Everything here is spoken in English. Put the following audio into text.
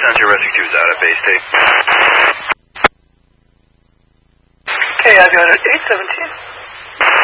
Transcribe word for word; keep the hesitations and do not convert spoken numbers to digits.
Center Rescue two is out at base tape. Okay, I got it. eight seventeen.